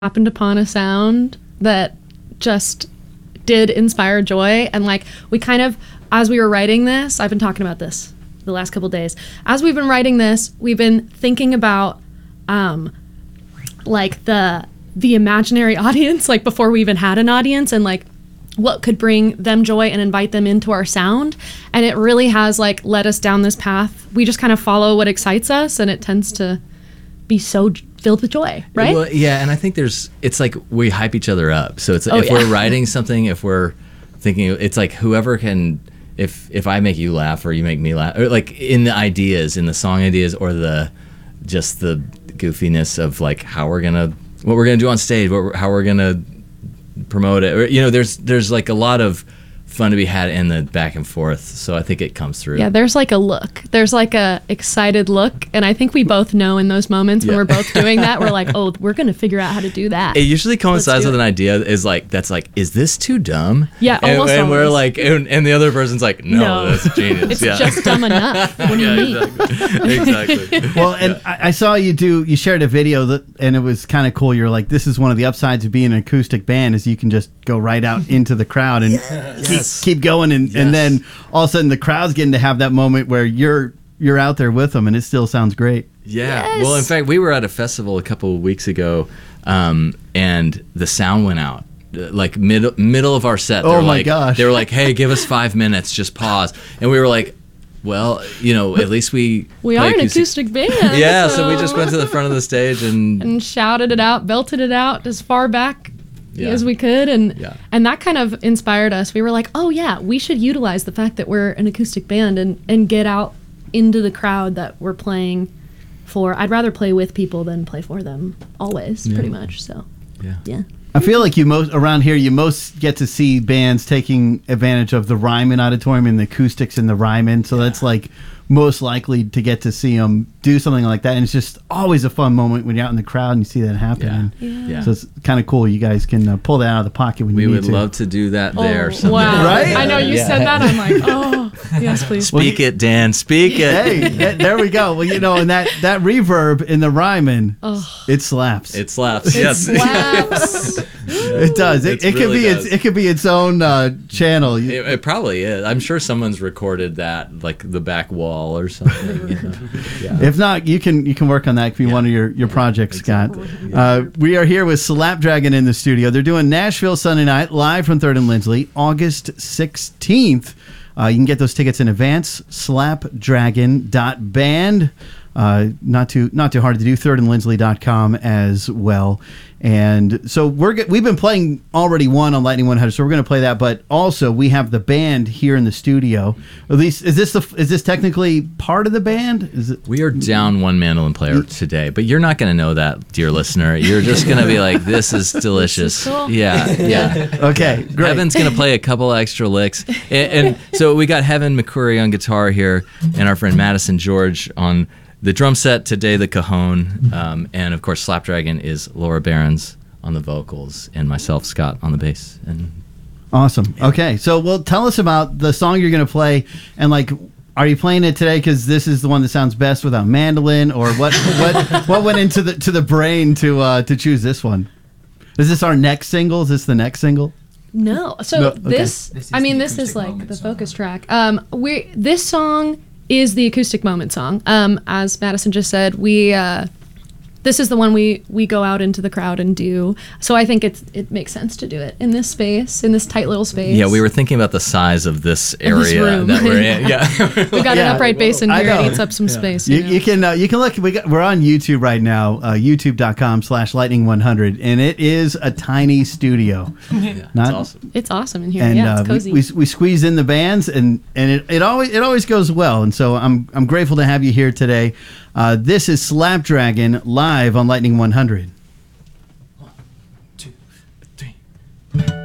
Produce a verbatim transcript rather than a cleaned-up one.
happened upon a sound that just did inspire joy. And like we kind of, as we were writing this, I've been talking about this the last couple of days. As we've been writing this, we've been thinking about um, like the the imaginary audience, like before we even had an audience, and like what could bring them joy and invite them into our sound. And it really has like led us down this path. We just kind of follow what excites us, and it tends to be so j- filled with joy, right? Well, yeah, and I think there's, it's like we hype each other up. So it's Oh, if yeah. we're writing something, if we're thinking, it's like whoever can, if if I make you laugh or you make me laugh, or like in the ideas, in the song ideas, or the just the goofiness of like how we're gonna, what we're gonna do on stage, what we're, how we're gonna promote it, or, you know, there's there's like a lot of fun to be had in the back and forth. So I think it comes through. Yeah, there's like a look. There's like a excited look, and I think we both know in those moments when Yeah. we're both doing that, we're like, oh, we're gonna figure out how to do that. It usually coincides do with it. an idea is like, that's like, is this too dumb? Yeah, and, almost and we're always. like, and, and the other person's like, no, No. that's genius. It's yeah. just dumb enough. What do you yeah, mean? exactly. exactly. Well, and I, I saw you do. You shared a video that, and it was kind of cool. You're like, this is one of the upsides of being an acoustic band is you can just go right out into the crowd and keep, keep going, and, and then all of a sudden the crowd's getting to have that moment where you're you're out there with them, and it still sounds great. Yeah. Yes. Well, in fact, we were at a festival a couple of weeks ago, um, and the sound went out. uh, Like mid middle of our set. They Oh were my like, gosh. They were like, "Hey, give us five minutes, just pause." And we were like, "Well, you know, at least we We play are an acoustic band. Yeah, so we just went to the front of the stage and, and shouted it out, belted it out as far back Yeah. as we could, and Yeah. and that kind of inspired us. We were like, oh yeah, we should utilize the fact that we're an acoustic band and and get out into the crowd that we're playing for. I'd rather play with people than play for them, always, pretty much. So yeah. yeah. I feel like you most around here. You most get to see bands taking advantage of the Ryman Auditorium and the acoustics in the Ryman. So that's like most likely to get to see them do something like that. And it's just always a fun moment when you're out in the crowd and you see that happen. Yeah. And Yeah. Yeah. So it's kind of cool. You guys can uh, pull that out of the pocket when We you need would to. love to do that there. Oh, someday. wow. Right? I know you Yeah. said that. I'm like, oh, yes, please. Speak it, Dan. Speak it. Hey, th- there we go. Well, you know, and that that reverb in the Ryman, Oh. it slaps. It slaps. It yes. slaps. It does. It, It's it could really be its does. it could be its own uh, channel. You- It, it probably is. I'm sure someone's recorded that, like the back wall or something. You know? Yeah. If not, you can you can work on that. It could be Yeah. one of your, your projects, Exactly. Scott. Uh, we are here with Slapdragon in the studio. They're doing Nashville Sunday night live from Third and Lindsley, August sixteenth. Uh, you can get those tickets in advance. Slapdragon dot band. Uh, not too not too hard to do. third and lindsley dot com as well. And so we're g- we've been playing already one on Lightning one hundred, so we're going to play that. But also we have the band here in the studio. At least is this the is this technically part of the band? Is it? We are down one mandolin player today, but you're not going to know that, dear listener. You're just going to be like, "This is delicious." cool. Yeah, yeah. Okay, great. Heaven's going to play a couple extra licks, and, and so we got Heaven McCurry on guitar here, and our friend Madison George on the drum set today, the cajon, um, and of course Slapdragon is Laura Behrens on the vocals, and myself, Scott, on the bass. And Awesome. Okay, so well, tell us about the song you're going to play, and like, are you playing it today because this is the one that sounds best without mandolin, or what? what what went into the to the brain to uh, to choose this one? Is this our next single? Is this the next single? No. So No, okay. this, This is I mean, the this is acoustic like moment the song. focus track. Um, we this song is the acoustic moment song. Um, as Madison just said, we uh, this is the one we we go out into the crowd and do. So I think it's it makes sense to do it in this space, in this tight little space. yeah, we were thinking about the size of this area this room. that we're in. Yeah, we got Yeah. an upright bass in I here. It know. eats up some space. You, You, know? you can uh, you can look. We got, we're on YouTube right now. Uh, YouTube dot com slash lightning one hundred, and it is a tiny studio. yeah, Not- it's awesome. It's awesome in here. And yeah, uh, it's cozy. we, we we squeeze in the bands, and and it, it always it always goes well. And so I'm I'm grateful to have you here today. Uh, this is Slapdragon live on Lightning one hundred.